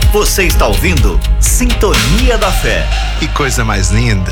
Você está ouvindo Sintonia da Fé. Que coisa mais linda!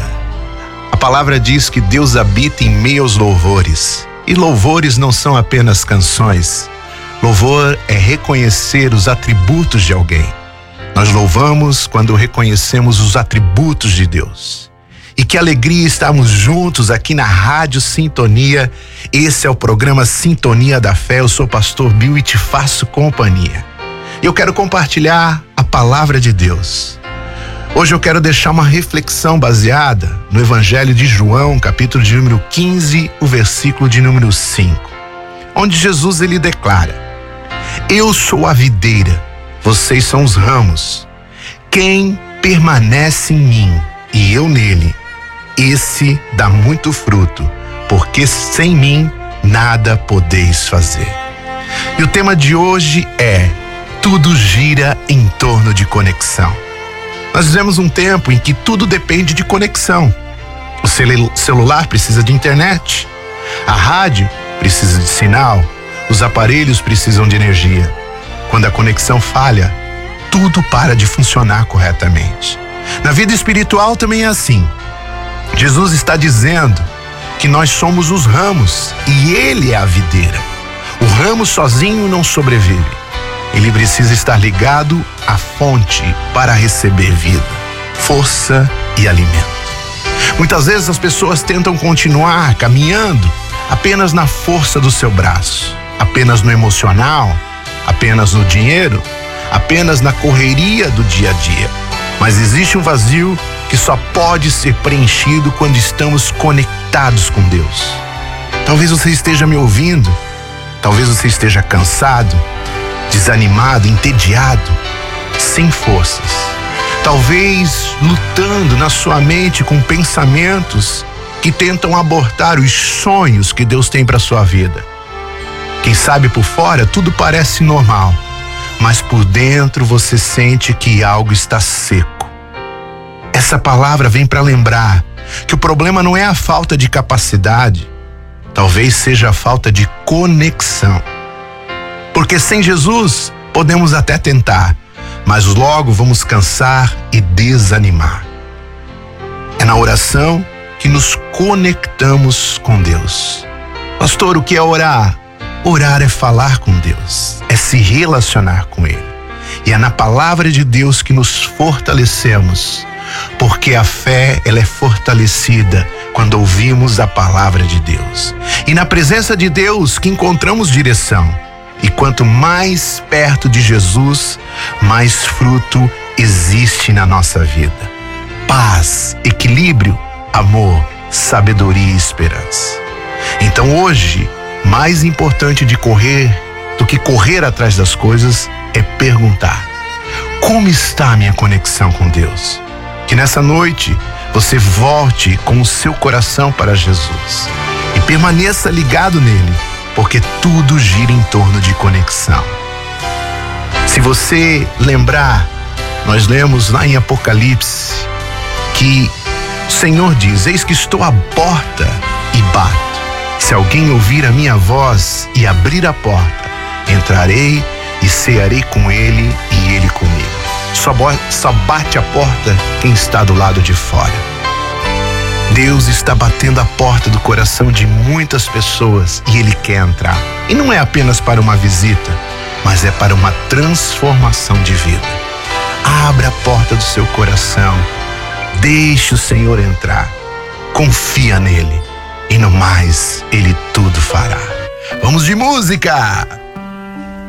A palavra diz que Deus habita em meio aos louvores. E louvores não são apenas canções. Louvor é reconhecer os atributos de alguém. Nós louvamos quando reconhecemos os atributos de Deus. E que alegria estarmos juntos aqui na Rádio Sintonia. Esse é o programa Sintonia da Fé. Eu sou o pastor Bill e te faço companhia. Eu quero compartilhar a palavra de Deus. Hoje eu quero deixar uma reflexão baseada no Evangelho de João, capítulo de número 15, o versículo de número 5, onde Jesus ele declara: Eu sou a videira, vocês são os ramos. Quem permanece em mim e eu nele, esse dá muito fruto, porque sem mim nada podeis fazer. E o tema de hoje é: tudo gira em torno de conexão. Nós vivemos um tempo em que tudo depende de conexão. O celular precisa de internet, a rádio precisa de sinal, os aparelhos precisam de energia. Quando a conexão falha, tudo para de funcionar corretamente. Na vida espiritual também é assim. Jesus está dizendo que nós somos os ramos e Ele é a videira. O ramo sozinho não sobrevive. Ele precisa estar ligado à fonte para receber vida, força e alimento. Muitas vezes as pessoas tentam continuar caminhando apenas na força do seu braço, apenas no emocional, apenas no dinheiro, apenas na correria do dia a dia. Mas existe um vazio que só pode ser preenchido quando estamos conectados com Deus. Talvez você esteja me ouvindo, talvez você esteja cansado, desanimado, entediado, sem forças. Talvez lutando na sua mente com pensamentos que tentam abortar os sonhos que Deus tem para sua vida. Quem sabe por fora tudo parece normal, mas por dentro você sente que algo está seco. Essa palavra vem para lembrar que o problema não é a falta de capacidade, talvez seja a falta de conexão. Porque sem Jesus podemos até tentar, mas logo vamos cansar e desanimar. É na oração que nos conectamos com Deus. Pastor, o que é orar? Orar é falar com Deus, é se relacionar com Ele. E é na palavra de Deus que nos fortalecemos, porque a fé ela é fortalecida quando ouvimos a palavra de Deus. E na presença de Deus que encontramos direção. E quanto mais perto de Jesus, mais fruto existe na nossa vida. Paz, equilíbrio, amor, sabedoria e esperança. Então hoje, mais importante do que correr atrás das coisas, é perguntar: como está a minha conexão com Deus? Que nessa noite você volte com o seu coração para Jesus e permaneça ligado nele, porque tudo gira em torno de conexão. Se você lembrar, nós lemos lá em Apocalipse que o Senhor diz: eis que estou à porta e bato. Se alguém ouvir a minha voz e abrir a porta, entrarei e cearei com ele e ele comigo. Só bate a porta quem está do lado de fora. Deus está batendo a porta do coração de muitas pessoas e Ele quer entrar. E não é apenas para uma visita, mas é para uma transformação de vida. Abra a porta do seu coração, deixe o Senhor entrar, confia nele e no mais Ele tudo fará. Vamos de música!